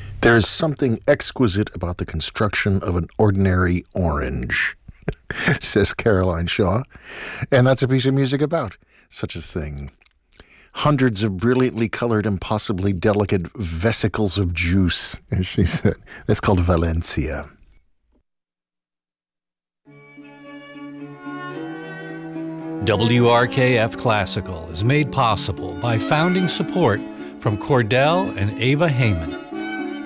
There is something exquisite about the construction of an ordinary orange, says Caroline Shaw. And that's a piece of music about such a thing. Hundreds of brilliantly colored, impossibly delicate vesicles of juice, as she said. That's called Valencia. WRKF Classical is made possible by founding support from Cordell and Ava Heyman.